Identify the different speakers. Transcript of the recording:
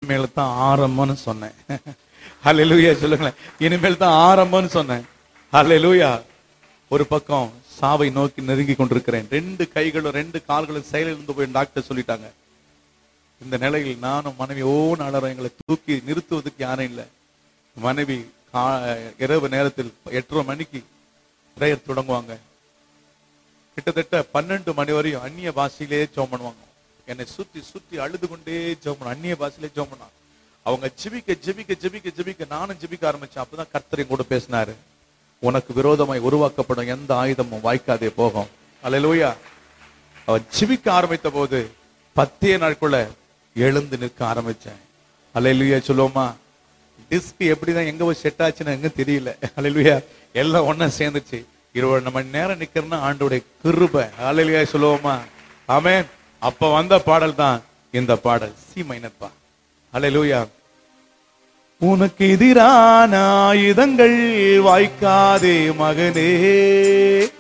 Speaker 1: இனிமேல் தான் ஆரம்பம்னு சொன்னேன். ஹல்லேலூயா சொல்லுங்களேன். இனிமேல் தான் ஆரம்பம்னு சொன்னேன். ஹல்லேலூயா. ஒரு பக்கம் சாவை நோக்கி நெருங்கி கொண்டிருக்கிறேன். 2 கைகளும் 2 கால்களும் செயலிழந்து போய் டாக்டர் சொல்லிட்டாங்க. இந்த நிலையில் நானும் மனைவி அலறோம். எங்களை தூக்கி நிறுத்துவதற்கு யாரும் இல்லை. மனைவி இரவு நேரத்தில் 8:30 மணிக்கு பிரேயர் தொடங்குவாங்க. கிட்டத்தட்ட 12 மணி வரையும் அந்நிய பாஷையிலே ஜெபம் பண்ணுவாங்க. என்னை சுத்தி சுத்தி அழுது கொண்டே ஜெபம் பண்ணுவாங்க. அந்நிய பாஷையிலே ஜெபம் பண்ணாங்க. அவங்க ஜெபிக்க ஜெபிக்க ஜெபிக்க ஜெபிக்க நானும் ஜெபிக்க ஆரம்பிச்சேன். அப்பதான் கர்த்தர் கூட பேசினாரு. உனக்கு விரோதமாய் உருவாக்கப்படும் எந்த ஆயுதமும் வாய்க்காதே போகும். அல்லேலூயா. அவன் ஜெபிக்க ஆரம்பித்த போது 10 நாட்குள்ள எழுந்து நிற்க ஆரம்பிச்சேன். அல்லேலூயா சொல்லுவோமா. டிஸ்க் எப்படிதான் எங்க போய் செட் ஆச்சுன்னு எங்க தெரியல. அல்லேலூயா. எல்லாம் ஒன்னா சேர்ந்துச்சு. 20 மணி நேரம் நிக்கிறேன்னா ஆண்டோடைய கிருபை. அல்லேலூயா சொல்லுவோமா. ஆமென். அப்ப வந்த பாடல் தான் இந்த பாடல். சி மைனர் பா. அல்லேலூயா. உனக்கு எதிரான ஆயுதங்கள் வாய்க்காதே மகனே,